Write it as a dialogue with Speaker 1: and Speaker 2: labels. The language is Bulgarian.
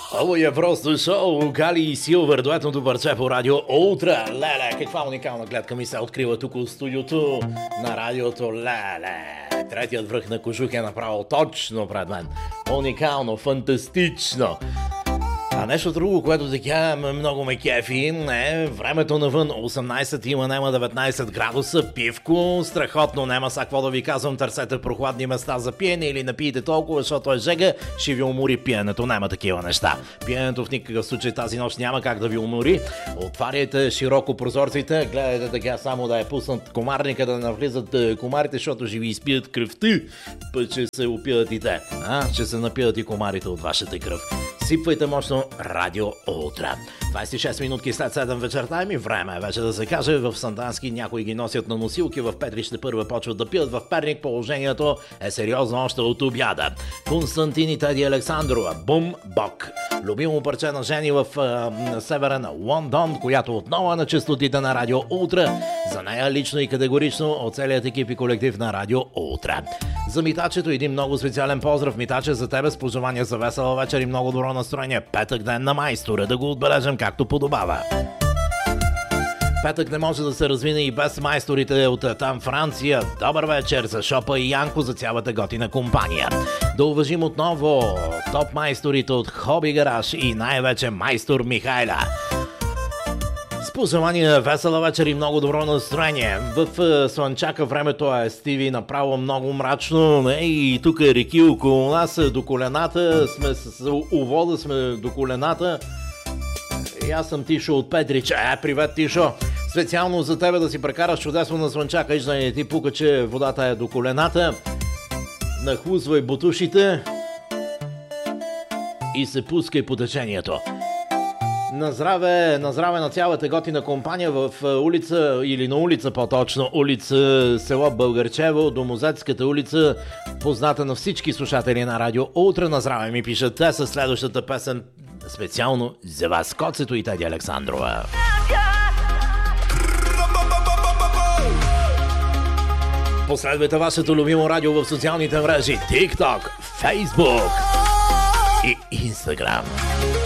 Speaker 1: Хубаво е просто шоу Кали и Силвер, дуетното парче по радио Утра. Леле, каква уникална гледка ми се открива тук от студиото на радиото. Леле, третият връх на кожух е направо точно пред мен. Уникално, фантастично. А нещо друго, което така много ме кефи, е времето навън. 18 има, нема 19 градуса, пивко, страхотно, нема са какво да ви казвам, търсете прохладни места за пиене или напиете толкова, защото е жега, ще ви умори пиенето, няма такива неща. Пиенето в никакъв случай тази нощ няма как да ви умори. Отваряйте широко прозорците, гледайте така само да е пуснат комарника, да навлизат комарите, защото ще ви изпият кръвта, път ще се опият и те. Ще се напият и комарите от вашата кръв. Сипвайте мощно радио Утра. 26 минутки след 7 вечерта ми време е вече да се каже. В Сандански някои ги носят на носилки, в Петрище първа почват да пият, в Перник положението е сериозно още от обяда. Константин и Теди Александрова, Бум Бок. Любимо парче на жени в северен Лондон, която отново е на честотите на радио Утра. За нея лично и категорично от целият екип и колектив на радио Утра. За Митачето един много специален поздрав. Митаче, за тебе с пожелания за весела вечер и много добро настроение. Петък ден на майстора, да го отбележим както подобава. Петък не може да се развине и без майсторите от там Франция. Добър вечер за Шопа и Янко, за цялата готина компания. Да уважим отново топ майсторите от Хоби Гараж и най-вече майстор Михайла. С пожелания весела вечер и много добро настроение. В Слънчака времето е, Стиви, направо много мрачно. И тук е реки около нас, до колената, сме с увода, сме до колената. И аз съм Тишо от Петрич. Привет, Тишо! Специално за тебе да си прекараш чудесно на Слънчака. Иж да не ти пука, че водата е до колената. Нахлузвай бутушите и се пускай по течението. На здраве на цялата готина компания в улица, или на улица по-точно, улица село Българчево, Домозетската улица, позната на всички слушатели на радио Утра. На здраве ми пишат те със следващата песен специално за вас, Коцето и Теди Александрова. Последвайте вашето любимо радио в социалните мрежи TikTok, Facebook и Instagram.